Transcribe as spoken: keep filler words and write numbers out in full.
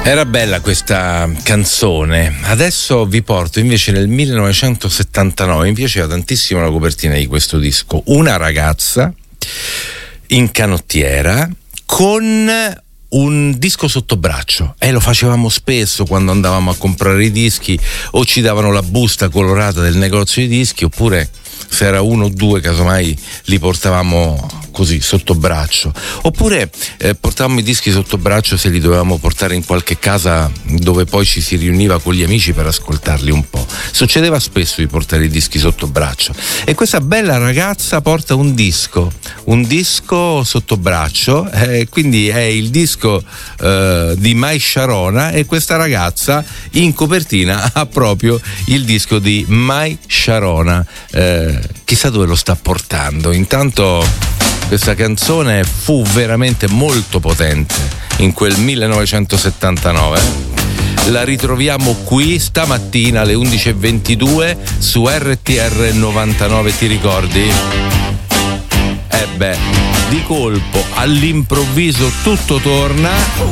Era bella questa canzone. Adesso vi porto invece nel millenovecentosettantanove. Mi piaceva tantissimo la copertina di questo disco. Una ragazza in canottiera con un disco sotto braccio, e eh, lo facevamo spesso quando andavamo a comprare i dischi, o ci davano la busta colorata del negozio di dischi, oppure se era uno o due casomai li portavamo così sotto braccio, oppure eh, portavamo i dischi sotto braccio se li dovevamo portare in qualche casa dove poi ci si riuniva con gli amici per ascoltarli un po'. Succedeva spesso di portare i dischi sotto braccio, e questa bella ragazza porta un disco un disco sotto braccio, eh, quindi è il disco eh, di Mai Sharona, e questa ragazza in copertina ha proprio il disco di Mai Sharona. Eh, chissà dove lo sta portando. Intanto questa canzone fu veramente molto potente in quel millenovecentosettantanove. La ritroviamo qui stamattina alle undici e ventidue su R T R novantanove, ti ricordi? Eh beh, di colpo, all'improvviso tutto torna.